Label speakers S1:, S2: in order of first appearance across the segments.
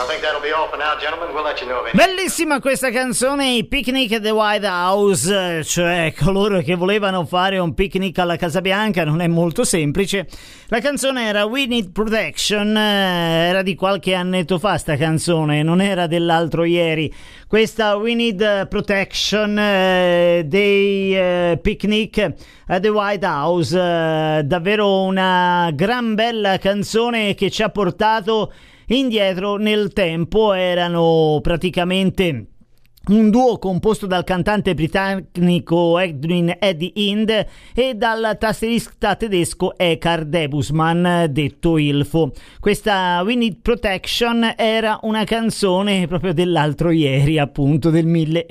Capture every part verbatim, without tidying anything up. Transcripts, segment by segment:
S1: Bellissima questa canzone, i Picnic at the White House, cioè coloro che volevano fare un picnic alla Casa Bianca. Non è molto semplice. La canzone era We Need Protection, era di qualche annetto fa sta canzone, non era dell'altro ieri. Questa We Need Protection eh, dei eh, Picnic at the White House, eh, davvero una gran bella canzone che ci ha portato indietro nel tempo. Erano praticamente un duo composto dal cantante britannico Edwin Eddie Hind e dal tastierista tedesco Eckhard Debusmann, detto Ilfo. Questa We Need Protection era una canzone proprio dell'altro ieri, appunto del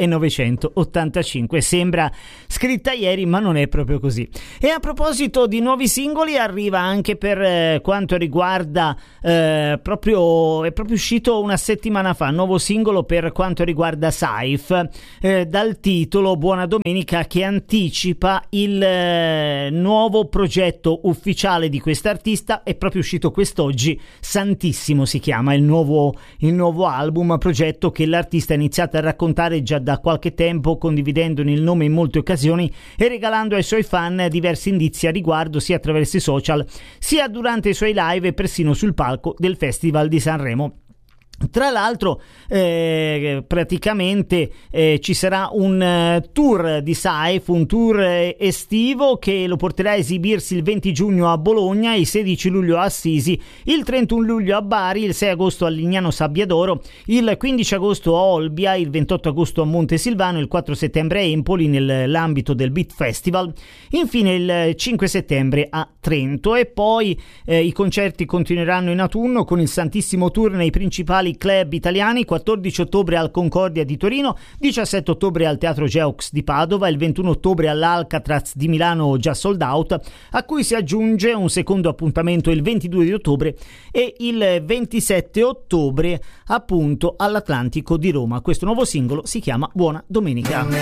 S1: millenovecentottantacinque. Sembra scritta ieri, ma non è proprio così. E a proposito di nuovi singoli, arriva anche per eh, quanto riguarda eh, proprio è proprio uscito una settimana fa, nuovo singolo per quanto riguarda Saif, eh, dal titolo Buona Domenica, che anticipa il eh, nuovo progetto ufficiale di quest'artista. È proprio uscito quest'oggi, Santissimo si chiama il nuovo, il nuovo album, progetto che l'artista ha iniziato a raccontare già da qualche tempo, condividendone il nome in molte occasioni e regalando ai suoi fan diversi indizi a riguardo, sia attraverso i social sia durante i suoi live e persino sul palco del Festival di Sanremo. Tra l'altro eh, praticamente eh, ci sarà un uh, tour di Saif, un tour eh, estivo che lo porterà a esibirsi il venti giugno a Bologna, il sedici luglio a Assisi, il trentuno luglio a Bari, il sei agosto a Lignano Sabbiadoro, il quindici agosto a Olbia, il ventotto agosto a Montesilvano, il quattro settembre a Empoli nell'ambito del Beat Festival, infine il cinque settembre a Trento. E poi eh, i concerti continueranno in autunno con il Santissimo Tour nei principali club italiani: quattordici ottobre al Concordia di Torino, diciassette ottobre al Teatro Geox di Padova, il ventuno ottobre all'Alcatraz di Milano, già sold out, a cui si aggiunge un secondo appuntamento il ventidue di ottobre e il ventisette ottobre appunto all'Atlantico di Roma. Questo nuovo singolo si chiama Buona Domenica.